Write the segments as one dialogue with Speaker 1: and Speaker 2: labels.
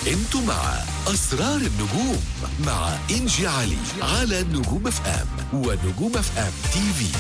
Speaker 1: انتوا مع أسرار النجوم مع إنجي علي على نجوم اف ام ونجوم اف ام تي في.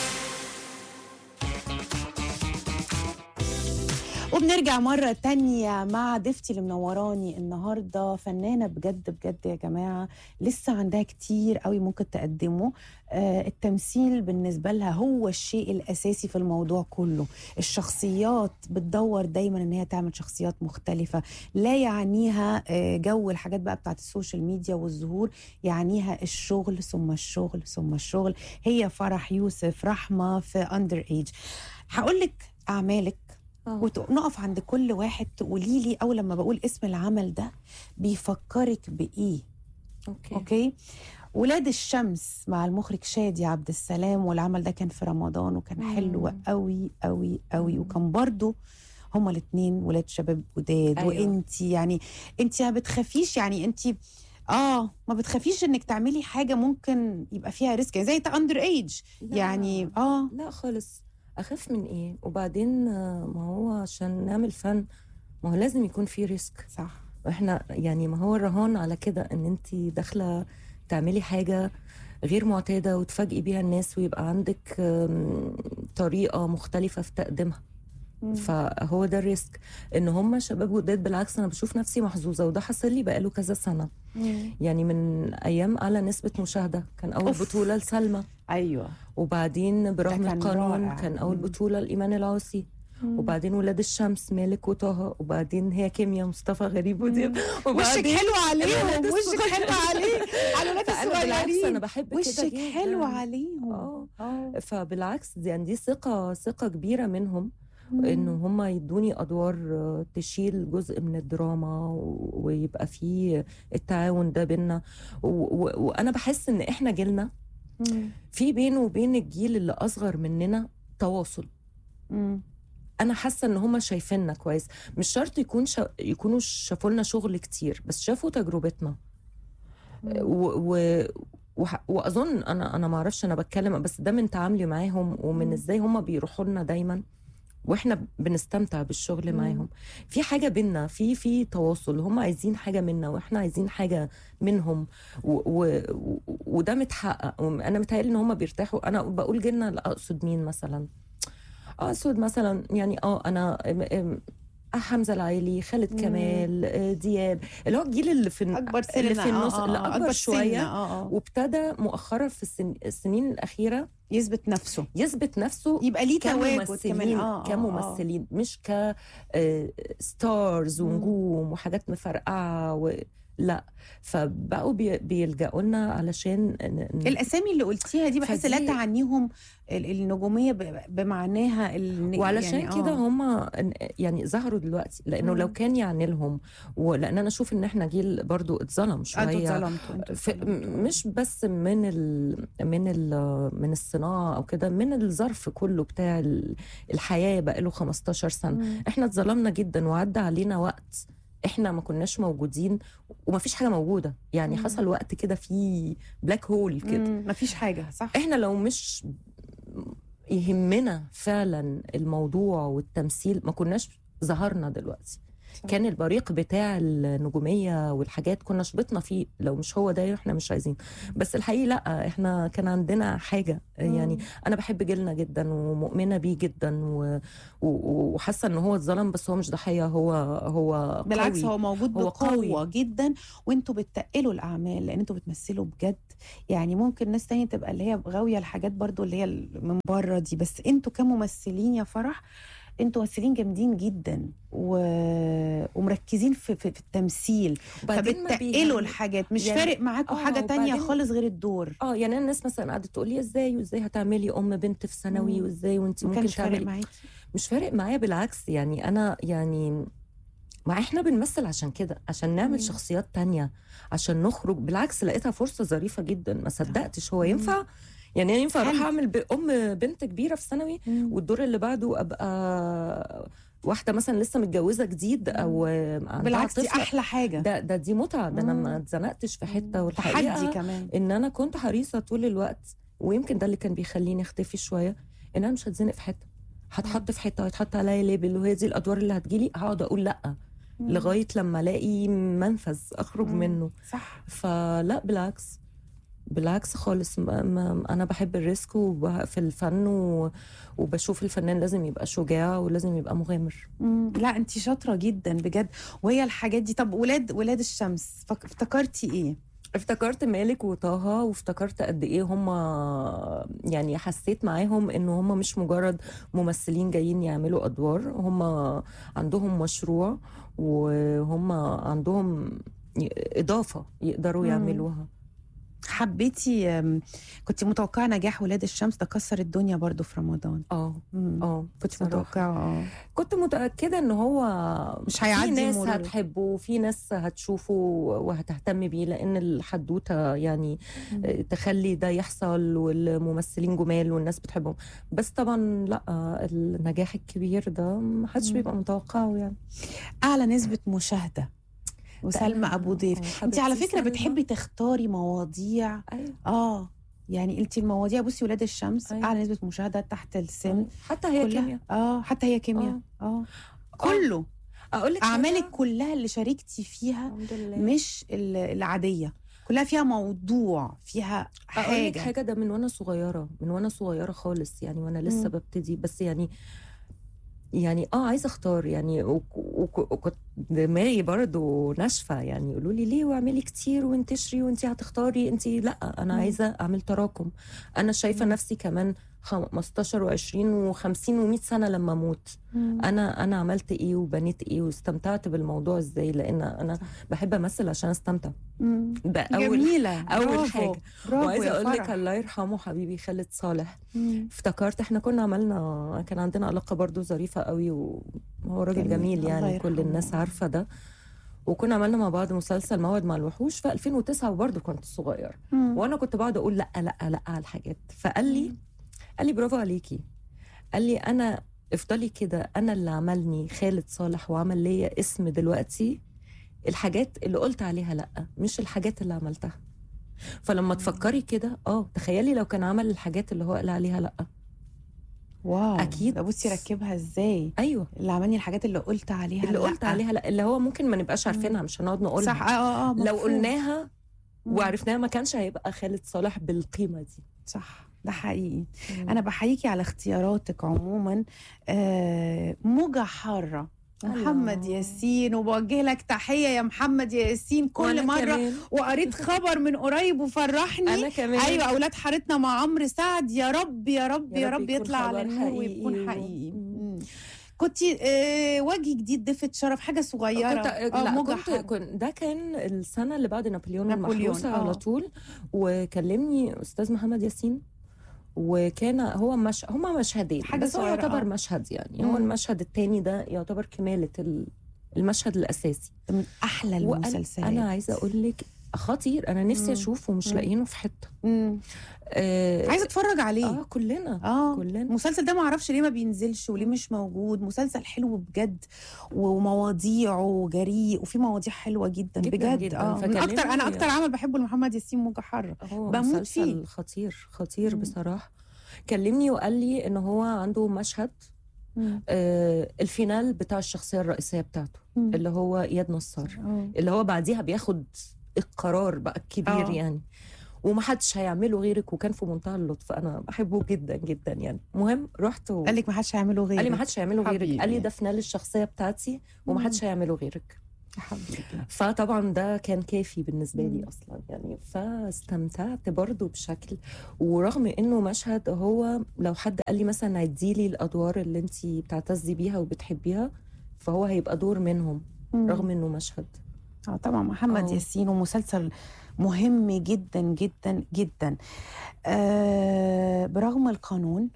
Speaker 2: وبنرجع مرة تانية مع ضيفتي اللي منوراني النهاردة، فنانة بجد بجد يا جماعة، لسه عندها كتير قوي ممكن تقدمه. التمثيل بالنسبة لها هو الشيء الأساسي في الموضوع كله. الشخصيات بتدور دايما ان هي تعمل شخصيات مختلفة، لا يعنيها جو الحاجات بقى بتاعت السوشيال ميديا والظهور، يعنيها الشغل ثم الشغل ثم الشغل. هي فرح يوسف رحمة في أندر إيج. هقولك أعمالك ونقف عند كل واحد، تقولي لي أول لما بقول اسم العمل ده بيفكرك بإيه؟ أوكي. ولاد الشمس مع المخرج شادي عبد السلام، والعمل ده كان في رمضان وكان حلو قوي قوي قوي، وكان برضو هما الاثنين ولاد شباب جداد. أيوة. وانتي يعني انتي ما بتخافيش، يعني انتي ما بتخافيش انك تعملي حاجة ممكن يبقى فيها ريسك زي اندر ايج يعني؟
Speaker 3: لا خالص. اخاف من ايه؟ وبعدين ما هو عشان نعمل فن ما هو لازم يكون فيه ريسك،
Speaker 2: صح؟
Speaker 3: واحنا يعني ما هو الرهان على كده ان انت داخله تعملي حاجه غير معتاده وتفاجئي بيها الناس، ويبقى عندك طريقه مختلفه في تقديمها. فهو ده الريسك. ان هم شباب جداد، بالعكس انا بشوف نفسي محظوظه، وده حصل لي بقاله كذا سنه. يعني من ايام اعلى نسبه مشاهده كان اول بطوله لسلمى.
Speaker 2: ايوه.
Speaker 3: وبعدين برغم القانون
Speaker 2: رائع.
Speaker 3: كان اول بطوله لايمان العاصي. وبعدين ولاد الشمس مالك وطه، وبعدين هي كيمياء مصطفى غريب وديب.
Speaker 2: وشك حلو عليهم، وشك حلو عليه على ولاد الصغيرين.
Speaker 3: بالعكس انا بحب كده
Speaker 2: وشك حلو عليهم.
Speaker 3: فبالعكس يعني دي ثقه كبيره منهم، انه هم يدوني ادوار تشيل جزء من الدراما، ويبقى فيه التعاون ده بينا. وانا بحس ان احنا جيلنا في بينه وبين الجيل اللي اصغر مننا تواصل. انا حاسه ان هم شايفيننا كويس، مش شرط يكونوا شافوا لنا شغل كتير، بس شافوا تجربتنا. واظن انا ما اعرفش، انا بتكلم بس ده من تعاملي معاهم ومن ازاي هم بيروحوا لنا دايما، واحنا بنستمتع بالشغل معاهم. في حاجه بينا، في تواصل. هم عايزين حاجه منا واحنا عايزين حاجه منهم، وده متحقق. انا متهيألي ان هم بيرتاحوا. انا بقول جيلنا، لا اقصد مين مثلا؟ اقصد مثلا يعني انا حمزة العيلي، خالد كمال، دياب، اللي هو الجيل اللي في
Speaker 2: اكبر سنة،
Speaker 3: اللي في النص، اللي اكبر شويه. وابتدى مؤخرا في السنين الاخيره
Speaker 2: يثبت نفسه، يبقى ليه تواجد كمان
Speaker 3: كممثلين، مش ك ستارز ونجوم وحاجات مفرقعه لا. فبقوا بيلجأوا لنا علشان
Speaker 2: الاسامي اللي قلتيها دي بحس لا تعنيهم النجوميه بمعناها
Speaker 3: وعلشان
Speaker 2: يعني
Speaker 3: كده هم يعني ظهروا دلوقتي، لانه لو كان يعني لهم، ولان انا اشوف ان احنا جيل برضو اتظلم شويه. مش بس من الصناعه او كده، من الظرف كله بتاع الحياه بقى له 15 سنه. احنا اتظلمنا جدا، وعدى علينا وقت احنا ما كناش موجودين وما فيش حاجه موجوده. يعني حصل وقت كده في بلاك هول كده،
Speaker 2: ما فيش حاجه، صح؟
Speaker 3: احنا لو مش يهمنا فعلا الموضوع والتمثيل ما كناش ظهرنا دلوقتي. كان البريق بتاع النجوميه والحاجات كنا شبطنا فيه، لو مش هو ده احنا مش عايزين. بس الحقيقه لا، احنا كان عندنا حاجه. يعني انا بحب جيلنا جدا ومؤمنه بيه جدا، وحاسه ان هو اتظلم، بس هو مش ضحيه، هو
Speaker 2: بالعكس
Speaker 3: قوي.
Speaker 2: هو موجود بقوه جدا. وانتوا بتتقلوا الاعمال لان انتوا بتمثلوا بجد. يعني ممكن ناس تانية تبقى اللي هي غاويه الحاجات برضو اللي هي من بره دي، بس انتوا كممثلين يا فرح انتوا ممثلين جامدين جدا ومركزين في التمثيل، فبتقلوا الحاجات، مش يعني فارق معاكم حاجه تانية خالص غير الدور.
Speaker 3: يعني الناس مثلا قعدت تقول لي ازاي هتعملي بنت في ثانوي، وازاي وانت ممكن تعملي. مش فارق معايا، بالعكس. يعني انا يعني ما احنا بنمثل عشان كده، عشان نعمل شخصيات تانية، عشان نخرج. بالعكس لقيتها فرصة ظريفة جدا، ما صدقتش هو ينفع. يعني ينفع اروح اعمل بنت كبيره في ثانوي، والدور اللي بعده ابقى واحده مثلا لسه متجوزه جديد او
Speaker 2: بالعكس دي احلى حاجه.
Speaker 3: دي متعه. ده انا ما اتزنقتش في حته.
Speaker 2: والحقيقه كمان
Speaker 3: ان انا كنت حريصه طول الوقت، ويمكن ده اللي كان بيخليني اختفي شويه، ان انا مش هتزنق في حته، هتحط في حته وهيتحط عليا ليبل، وهي دي الادوار اللي هتجيلي، هقعد اقول لا. لغايه لما الاقي منفذ اخرج منه.
Speaker 2: صح.
Speaker 3: فلا بالعكس خالص. انا بحب الريسك في الفن وبشوف الفنان لازم يبقى شجاع ولازم يبقى مغامر.
Speaker 2: لا انت شاطره جدا بجد. وهي الحاجات دي. طب ولاد الشمس افتكرتي ايه؟
Speaker 3: افتكرت مالك وطه، وافتكرت قد ايه هم، يعني حسيت معاهم ان هم مش مجرد ممثلين جايين يعملوا ادوار، هم عندهم مشروع وهم عندهم اضافه يقدروا يعملوها.
Speaker 2: حبيتي كنت متوقعه نجاح ولاد الشمس ده كسر الدنيا برضو في رمضان؟ كنت متوقعه.
Speaker 3: كنت متاكده ان هو
Speaker 2: مش هيعدي.
Speaker 3: في ناس هتحبه وفي ناس هتشوفه وهتهتم بيه، لان الحدوته يعني تخلي ده يحصل، والممثلين جمال والناس بتحبهم. بس طبعا لا، النجاح الكبير ده محدش بيبقى متوقعه. يعني
Speaker 2: اعلى نسبه مشاهده وسلمى ابو ضيف. انت على فكره بتحبي تختاري مواضيع.
Speaker 3: أيوة.
Speaker 2: يعني قلتي المواضيع. بصي ولاد الشمس اعلى نسبه مشاهده تحت السن.
Speaker 3: حتى هي كيمياء.
Speaker 2: حتى هي كيمياء. كله.
Speaker 3: اقولك
Speaker 2: اعمالك كلها اللي شاركتي فيها مش العاديه، كلها فيها موضوع، فيها حاجه.
Speaker 3: اقولك حاجه، ده من وانا صغيره خالص، يعني وانا لسه ببتدي. بس يعني عايزه اختار يعني. وكنت دماغي برضو ناشفه، يعني يقولوا لي ليه واعملي كتير وانتشري وانتي هتختاري انتي. لا، انا عايزه اعمل تراكم. انا شايفه نفسي كمان 15 و20 و50 و100 سنه لما اموت، انا عملت ايه وبنيت ايه واستمتعت بالموضوع ازاي. لان انا بحب امثل عشان استمتع. ده اول حاجه. وعايزه اقول لك الله يرحمه حبيبي خالد صالح. افتكرت احنا كان عندنا علاقه برضو ظريفه قوي، وهو راجل جميل يعني كل الناس عارفه ده. وكنا عملنا مع بعض مسلسل موعد مع الوحوش في 2009، وبرضو كنت صغير. وانا كنت بقعد اقول لا لا لا على الحاجات. فقال لي برافو عليكي. قال لي انا افضلي كده، انا اللي عملني خالد صالح وعمل ليا اسم دلوقتي الحاجات اللي قلت عليها لا، مش الحاجات اللي عملتها. فلما تفكري كده تخيلي لو كان عمل الحاجات اللي هو قال عليها لا.
Speaker 2: واو.
Speaker 3: اكيد.
Speaker 2: ده بصي ركبها ازاي.
Speaker 3: ايوه،
Speaker 2: اللي عملني الحاجات اللي قلت عليها
Speaker 3: لا، اللي هو ممكن ما نبقاش عارفينها، مش هنقعد نقولها.
Speaker 2: صح.
Speaker 3: لو قلناها وعرفناها ما كانش هيبقى خالد صالح بالقيمه دي.
Speaker 2: صح، ده حقيقي. أنا بحييكي على اختياراتك عموما. موجة حارة محمد ياسين، وبوجه لك تحية يا محمد ياسين كل مرة كمان. وقريت خبر من قريب وفرحني.
Speaker 3: أنا كمان.
Speaker 2: أيوة، أولاد حارتنا مع عمرو سعد. يا رب يا رب يا رب يطلع على النور ويكون حقيقي. كنت وجه جديد، ضيفة شرف، حاجة صغيرة.
Speaker 3: كنت ده كان السنة اللي بعد نابليون المحروسة على طول. وكلمني أستاذ محمد ياسين، وكان هو هما مشهدين بس هو يعتبر مشهد يعني. هو المشهد الثاني ده يعتبر كمالة المشهد الأساسي.
Speaker 2: من أحلى المسلسلات.
Speaker 3: أنا عايزة أقول لك خطير. أنا نفسي أشوفه ومش لاقينه في حتة.
Speaker 2: عايزة أتفرج عليه.
Speaker 3: كلنا.
Speaker 2: المسلسل ده معرفش ليه ما بينزلش وليه مش موجود. مسلسل حلو بجد، ومواضيعه جريء، وفي مواضيع حلوة جدا بجد. أنا أكتر عمل بحبه لمحمد ياسين موجة حارة. بموت فيه.
Speaker 3: خطير بصراحة. كلمني وقال لي إن هو عنده مشهد الفينال بتاع الشخصية الرئيسية بتاعته اللي هو إياد نصار، اللي هو بعديها بياخد القرار بقى الكبير يعني، ومحدش هيعمله غيرك. وكان في منتهى اللطف. انا بحبه جدا جدا يعني. مهم رحت
Speaker 2: قال لك محدش هيعمله غيرك.
Speaker 3: قال لي محدش هيعمله غيرك. قال لي ده فينال الشخصيه بتاعتي ومحدش هيعمله غيرك. فطبعا ده كان كافي بالنسبه لي اصلا يعني. فاستمتعت برضو بشكل. ورغم انه مشهد، هو لو حد قال لي مثلا عديلي الادوار اللي انتي بتعتزي بيها وبتحبيها، فهو هيبقى دور منهم رغم انه مشهد.
Speaker 2: طبعا محمد ياسين، ومسلسل مهم جدا جدا جدا. برغم القانون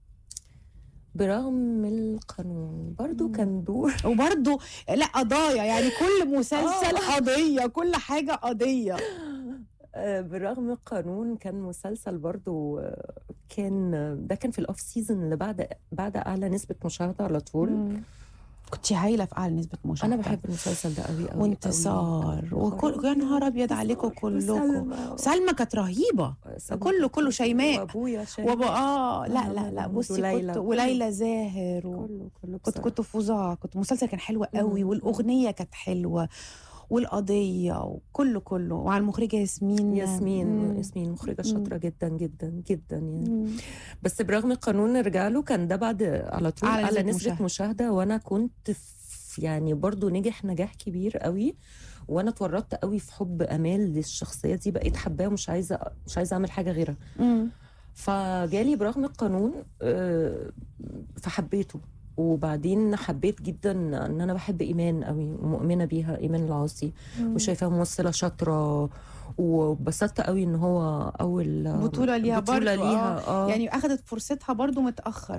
Speaker 2: برضو كان دور. وبرضو لا، قضايا يعني. كل مسلسل قضية، كل حاجة قضية.
Speaker 3: برغم القانون كان مسلسل برضو. ده كان في الأوف سيزن اللي بعد أعلى نسبة مشاهدة على طول.
Speaker 2: كنت هايله في اعلى نسبه مشاهده.
Speaker 3: انا بحب المسلسل ده قوي قوي.
Speaker 2: وانتصار وكل يا نهار ابيض عليكم كلكم. سلمى كانت رهيبه. كله شيماء
Speaker 3: وابويا شيماء.
Speaker 2: لا بصي كنت وليلى زاهر
Speaker 3: كله
Speaker 2: كنت فظاع. كنت مسلسل كان حلو قوي والاغنيه كانت حلوه والقضيه وكله وعلى المخرجه
Speaker 3: ياسمين مخرجه شاطره جدا جدا جدا يعني. بس برغم القانون نرجع له كان ده بعد على طول على نسبه مشاهده، وانا كنت يعني برضو نجح نجاح كبير قوي، وانا اتورطت قوي في حب امال للشخصيه دي، بقيت حباها ومش عايزه اعمل حاجه غيرها. فجالي برغم القانون فحبيته، وبعدين حبيت جدا ان انا بحب ايمان قوي ومؤمنه بيها، ايمان العاصي، وشايفاها ممثله شاطره، وبسطت قوي ان هو اول
Speaker 2: بطوله ليها يعني اخذت فرصتها برضو متاخر.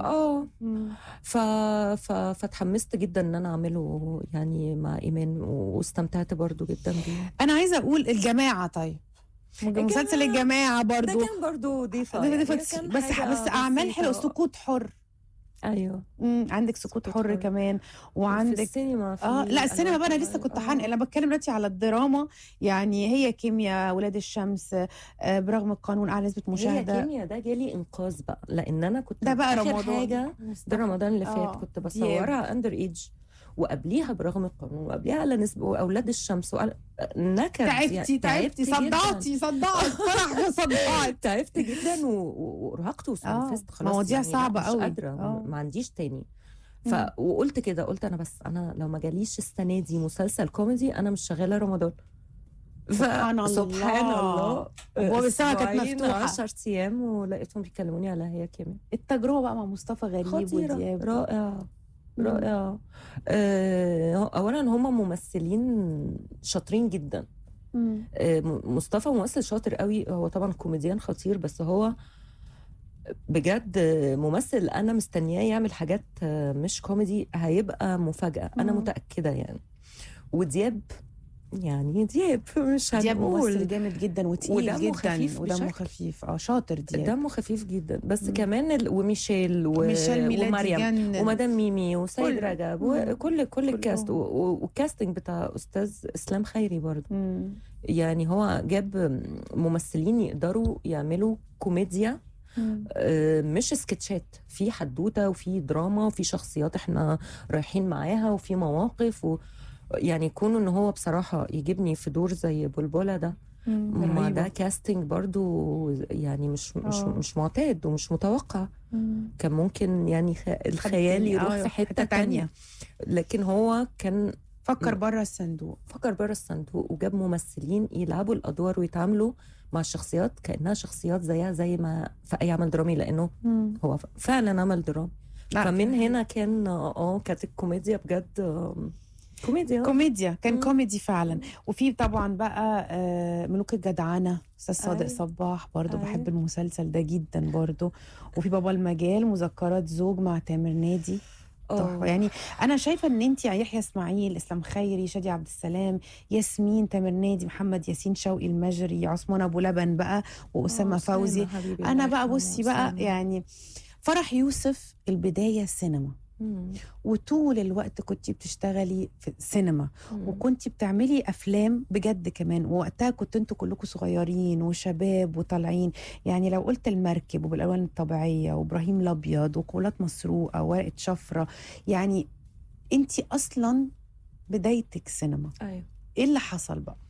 Speaker 3: فتحمست جدا ان انا اعمله يعني مع ايمان، واستمتعت برضو جدا بيه.
Speaker 2: انا عايزه اقول الجماعه. طيب مسلسل الجماعه برضو
Speaker 3: ده كان برضو ضيفه
Speaker 2: يعني بس اعمال حلوه. سكوت حر.
Speaker 3: ايوه
Speaker 2: عندك سكوت حر كمان، وعندك
Speaker 3: في السينما
Speaker 2: لا السينما بقى انا لسه كنت انا بتكلم دلوقتي على الدراما. يعني هي كيمياء، ولاد الشمس، برغم القانون اعلى نسبه مشاهده.
Speaker 3: هي كيمياء ده جالي انقاذ بقى، لان انا كنت
Speaker 2: ده بقى
Speaker 3: آخر
Speaker 2: رمضان
Speaker 3: حاجه ده رمضان اللي فات كنت بصورها اندر ايج، وقبليها برغم القانون، وقبليها على نسبه واولاد الشمس نكد.
Speaker 2: تعبتي صدعتي
Speaker 3: تعبت جدا وارهقت وصنفست خلاص.
Speaker 2: مواضيع صعبه قوي،
Speaker 3: مش قادره ما عنديش تاني. وقلت كده، قلت انا لو ما جاليش السنه دي مسلسل كوميدي انا مش شغاله رمضان.
Speaker 2: سبحان
Speaker 3: الله
Speaker 2: والساعه كانت مفتوحه
Speaker 3: 10 ايام ولقيتهم بيكلموني على هي كيمياء.
Speaker 2: التجربه بقى مع مصطفى غريب ودياب
Speaker 3: رائع. اولا هم ممثلين شاطرين جدا. مصطفى ممثل شاطر قوي، هو طبعا كوميديان خطير، بس هو بجد ممثل انا مستنياه يعمل حاجات مش كوميدي، هيبقى مفاجأة انا متأكدة يعني. ودياب يعني مش هنقول،
Speaker 2: دياب ممثل جامد جدا وتقيل جدا ودمه خفيف. شاطر دياب،
Speaker 3: دمه خفيف جدا. بس كمان وميشيل ومريم ومدام ميمي وسيد رجب وكل الكاست، والكاستنج بتاع استاذ اسلام خيري برضو. يعني هو جاب ممثلين يقدروا يعملوا كوميديا، مش سكتشات، في حدوته وفي دراما وفي شخصيات احنا رايحين معاها وفي مواقف يعني يكونوا ان هو بصراحه يجيبني في دور زي بلبله ده. ما ده كاستنج برضو يعني مش معتاد ومش متوقع. كان ممكن يعني الخيال يروح في حته تانية، لكن هو كان
Speaker 2: فكر بره الصندوق
Speaker 3: وجاب ممثلين يلعبوا الادوار ويتعاملوا مع الشخصيات كانها شخصيات زيها زي ما في اي عمل درامي، لانه هو فعلا عمل درامي. فمن هنا كان كانت الكوميديا بجد كوميديا
Speaker 2: كان كوميدي فعلا. وفي طبعا بقى ملوك الجدعنه استاذ صادق صباح برضو بحب المسلسل ده جدا برضو. وفي بابا المجال، مذكرات زوج مع تامر نادي. يعني انا شايفه ان انت يحيى اسماعيل، اسلام خيري، شادي عبد السلام، ياسمين، تامر نادي، محمد ياسين، شوقي المجري، عثمان ابو لبن بقى، واسامه فوزي. انا بقى بصي بقى يعني فرح يوسف البدايه السينما، وطول الوقت كنت بتشتغلي في السينما وكنت بتعملي افلام بجد كمان. ووقتها كنت انتوا كلكم صغيرين وشباب وطالعين. يعني لو قلت المركب وبالالوان الطبيعيه وابراهيم الابيض وقولات مسروقه وورقه شفره، يعني انت اصلا بدايتك سينما.
Speaker 3: ايوه.
Speaker 2: ايه اللي حصل بقى؟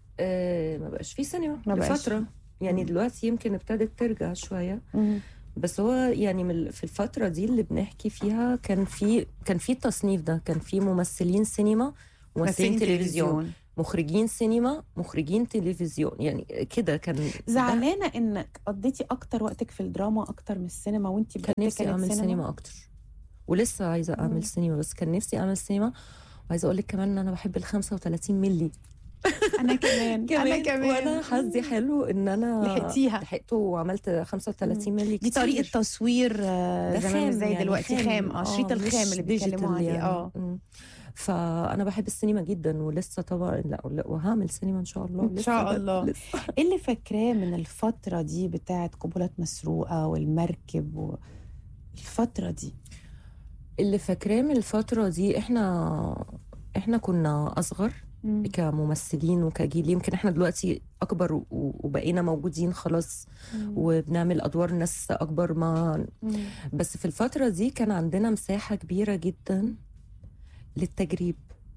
Speaker 3: ما بقاش في سينما لفتره يعني. دلوقتي يمكن ابتدت ترجع شويه. بس هو يعني في الفترة دي اللي بنحكي فيها كان في التصنيف ده، كان في ممثلين سينما، ممثلين تلفزيون، مخرجين سينما، مخرجين تلفزيون، يعني كده. كان
Speaker 2: زعلانة انك قضيتي اكتر وقتك في الدراما اكتر من السينما، وانتي
Speaker 3: كان نفسي اعمل سينما اكتر، ولسه عايزة اعمل سينما، بس كان نفسي اعمل سينما. وعايزة اقول لك كمان ان انا بحب 35 ملي.
Speaker 2: انا كمان
Speaker 3: وانا حظي حلو ان انا لحقته وعملت 35 ملي.
Speaker 2: دي طريقه تصوير زمان زي يعني دلوقتي خام. شريط الخام اللي بيتكلموا عليه. يعني.
Speaker 3: فانا بحب السينما جدا، ولسه طبعا لا وهعمل سينما ان شاء الله.
Speaker 2: ان شاء الله. ايه اللي فاكراه من الفتره دي بتاعت قبولات مسروقه والمركب الفتره دي؟
Speaker 3: اللي فاكراه من الفترة دي، احنا كنا اصغر كممثلين وكجيل. يمكن احنا دلوقتي اكبر وبقينا موجودين خلاص وبنعمل ادوار ناس اكبر. ما بس في الفترة دي كان عندنا مساحة كبيرة جدا للتجريب.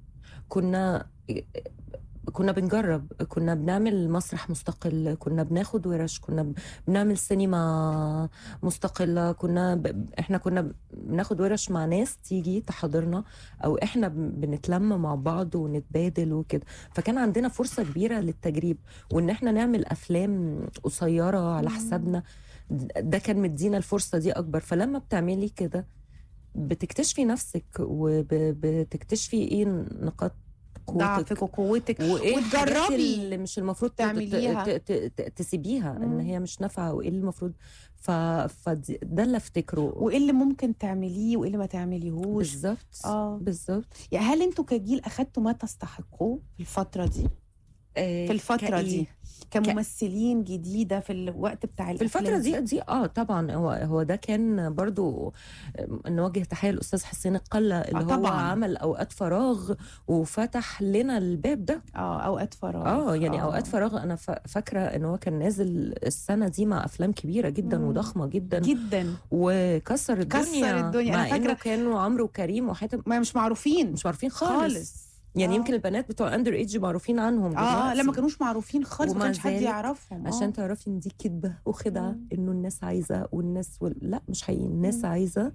Speaker 3: كنا بنجرب، كنا بنعمل مسرح مستقل، كنا بناخد ورش، كنا بنعمل سينما مستقلة، احنا كنا بناخد ورش مع ناس تيجي تحضرنا، او احنا بنتلم مع بعض ونتبادل وكده. فكان عندنا فرصة كبيرة للتجريب، وان احنا نعمل افلام قصيرة على حسابنا. ده كان مدينا الفرصة دي اكبر. فلما بتعملي كده بتكتشفي نفسك وبتكتشفي ايه نقاط
Speaker 2: ضعفك وقوتك،
Speaker 3: وايه
Speaker 2: وتجربي
Speaker 3: اللي مش المفروض
Speaker 2: تعمليها،
Speaker 3: تسيبيها ان هي مش نافعه، وايه اللي المفروض. فده اللي افتكره،
Speaker 2: وايه اللي ممكن تعمليه وايه اللي ما تعمليهوش.
Speaker 3: بالظبط. بالظبط.
Speaker 2: يعني هل انتوا كجيل اخدتوا ما تستحقوه في الفتره دي؟ في الفترة دي كممثلين جديدة في الوقت بتاع الأفلام
Speaker 3: في الفترة دي طبعا هو ده كان برضو نوجه تحية للأستاذ حسين القلة اللي هو عمل أوقات فراغ وفتح لنا الباب ده.
Speaker 2: أوقات فراغ
Speaker 3: يعني أوقات فراغ أنا فاكرة إن هو كان نازل السنة دي مع أفلام كبيرة جدا وضخمة جدا
Speaker 2: جدا،
Speaker 3: وكسر الدنيا.
Speaker 2: مع
Speaker 3: أنا إنه كانوا عمرو وكريم وحاتم
Speaker 2: ما مش معروفين
Speaker 3: خالص. يعني يمكن البنات بتوع اندر ايدج معروفين عنهم دلوقتي.
Speaker 2: لا ما كانوش معروفين خالص، ما كانش حد يعرفهم.
Speaker 3: عشان تعرفي ان دي كذبه وخدعه، انه الناس عايزه لا مش حقيقي. الناس عايزه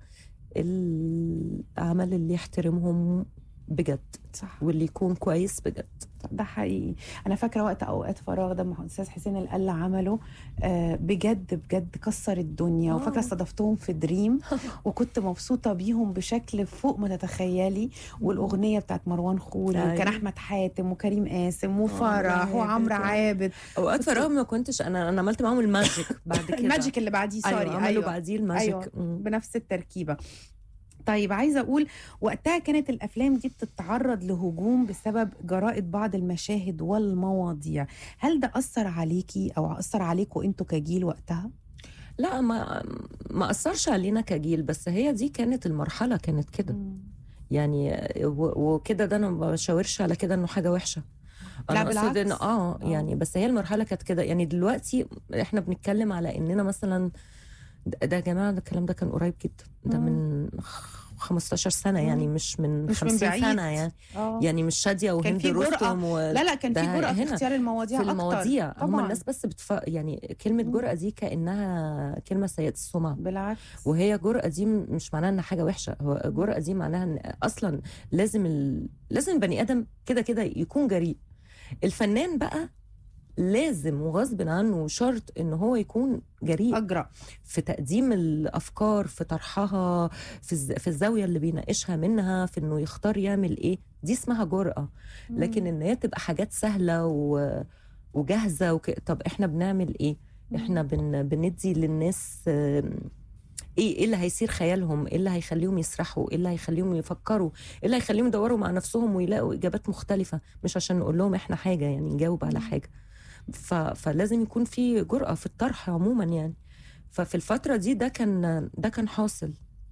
Speaker 3: العمل اللي يحترمهم بجد،
Speaker 2: صح،
Speaker 3: واللي يكون كويس بجد.
Speaker 2: ده حقيقي. انا فاكره وقت اوقات فراغ ده الاستاذ حسين القلة عمله بجد كسر الدنيا. وفاكره استضفتهم في دريم وكنت مبسوطه بيهم بشكل فوق ما تتخيلي. والاغنيه بتاعت مروان خوري وكان احمد حاتم وكريم قاسم وفرح وعمرو عابد.
Speaker 3: اوقات فراغ ما كنتش انا عملت معاهم الماجيك بعد كده.
Speaker 2: الماجيك اللي بعديه سوري.
Speaker 3: عملوا بعديه الماجيك.
Speaker 2: بنفس التركيبه. طيب عايزة أقول وقتها كانت الأفلام دي بتتعرض لهجوم بسبب جراءة بعض المشاهد والمواضيع. هل ده أثر عليكي أو أثر عليكوا أنتوا كجيل وقتها؟
Speaker 3: لا، ما أثرش علينا كجيل، بس هي دي كانت المرحلة، كانت كده يعني. وكده ده أنا ما بشاورش على كده إنه حاجة وحشة.
Speaker 2: لا بالعكس.
Speaker 3: يعني بس هي المرحلة كانت كده. يعني دلوقتي إحنا بنتكلم على إننا مثلا ده يا جماعة الكلام ده كان قريب جدا، ده من 15 سنة يعني، مش من 50 سنة يعني. يعني مش شادية وهند رستم
Speaker 2: لا كان في جرأة في اختيار المواضيع
Speaker 3: في المواضيع
Speaker 2: أكتر.
Speaker 3: هم الناس بس يعني كلمة جرأة دي كأنها كلمة سيئة السمعة.
Speaker 2: بالعكس.
Speaker 3: وهي جرأة دي مش معناها انها حاجة وحشة. هو جرأة دي معناها ان اصلا لازم البني آدم كده يكون جريء. الفنان بقى لازم وغصب عنه شرط ان هو يكون جريء،
Speaker 2: أجرأ
Speaker 3: في تقديم الافكار، في طرحها، في الزاويه اللي بيناقشها منها، في انه يختار يعمل ايه. دي اسمها جرأة. لكن ان هي تبقى حاجات سهله وجاهزه طب احنا بنعمل ايه؟ احنا بندي للناس ايه اللي هيصير خيالهم، ايه اللي هيخليهم يسرحوا، ايه اللي هيخليهم يفكروا، ايه اللي هيخليهم يدوروا مع نفسهم ويلاقوا اجابات مختلفه، مش عشان نقول لهم احنا حاجه يعني نجاوب على حاجه. فلازم يكون في جرأة في الطرح عموما يعني. ففي الفترة دي ده كان حاصل.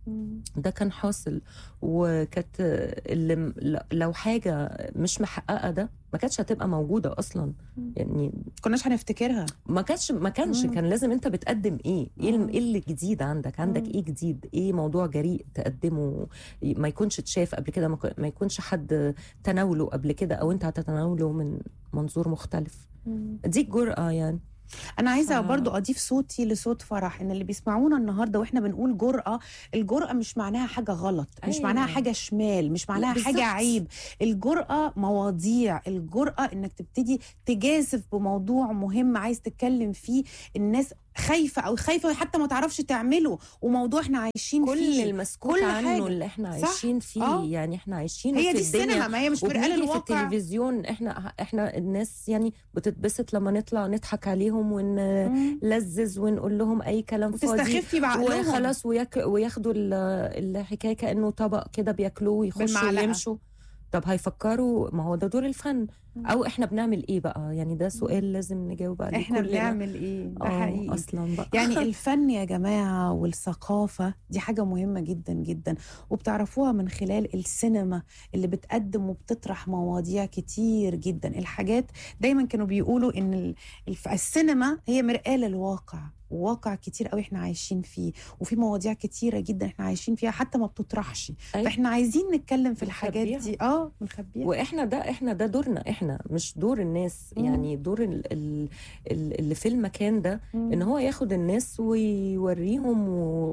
Speaker 3: وكانت لو حاجة مش محققة ده ما كانتش هتبقى موجودة أصلا يعني.
Speaker 2: كناش هنفتكرها.
Speaker 3: ما كانش كان لازم انت بتقدم ايه اللي جديد عندك ايه جديد، ايه موضوع جريء تقدمه ما يكونش اتشاف قبل كده، ما يكونش حد تناوله قبل كده، او انت هتتناوله من منظور مختلف. دي الجرأة يعني.
Speaker 2: أنا عايزة برضو أضيف صوتي لصوت فرح، إن اللي بيسمعونا النهاردة وإحنا بنقول الجرأة مش معناها حاجة غلط، مش معناها حاجة شمال، مش معناها حاجة عيب. الجرأة مواضيع، الجرأة إنك تبتدي تجازف بموضوع مهم عايز تتكلم فيه، الناس خايفة حتى ما تعرفش تعمله، وموضوع احنا عايشين فيه،
Speaker 3: كل المسكوت عنه اللي احنا عايشين فيه. يعني احنا عايشين
Speaker 2: هي
Speaker 3: في
Speaker 2: دي السينما، ما هي مش مرآة الواقع.
Speaker 3: في التلفزيون احنا الناس يعني بتتبسط لما نطلع نضحك عليهم ونلزز ونقول لهم اي كلام فاضي،
Speaker 2: تستخفي بعقلهم
Speaker 3: وخلاص وياخدوا الحكايه كانه طبق كده بياكلوه ويخشوا ويمشوا. طب هيفكروا، ما هو ده دور الفن. او احنا بنعمل ايه بقى؟ يعني ده سؤال لازم نجاوب عليه
Speaker 2: احنا
Speaker 3: كلنا.
Speaker 2: بنعمل ايه؟ ده حقيقي
Speaker 3: اصلا بقى
Speaker 2: يعني الفن يا جماعة والثقافة دي حاجة مهمة جدا جدا، وبتعرفوها من خلال السينما اللي بتقدم وبتطرح مواضيع كتير جدا. الحاجات دايما كانوا بيقولوا ان السينما هي مرآة للواقع، وواقع كتير قوي احنا عايشين فيه، وفي مواضيع كتيرة جدا احنا عايشين فيها حتى ما بتطرحش.
Speaker 3: أيوة.
Speaker 2: فاحنا عايزين نتكلم في الحاجات
Speaker 3: بنخبيها.
Speaker 2: دي. بنخبيها.
Speaker 3: واحنا ده دورنا احنا، مش دور الناس. يعني دور اللي في المكان ده ان هو ياخد الناس ويوريهم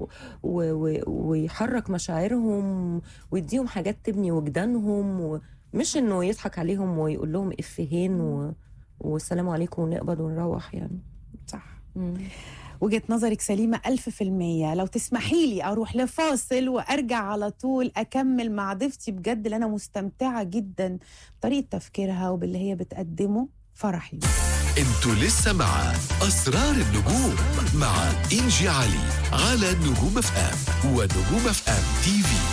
Speaker 3: ويحرك مشاعرهم ويديهم حاجات تبني وجدانهم، مش انه يضحك عليهم ويقول لهم افيهين والسلام عليكم ونقبض ونروح يعني.
Speaker 2: صح. وجهة نظرك سليمة 1000%. لو تسمحي لي أروح لفاصل وأرجع على طول أكمل مع ضيفتي بجد، اللي أنا مستمتعة جدا بطريقة تفكيرها وباللي هي بتقدمه. فرح يوسف.
Speaker 1: انتوا لسه مع أسرار النجوم مع إنجي علي على نجوم اف ام ونجوم اف ام تي في.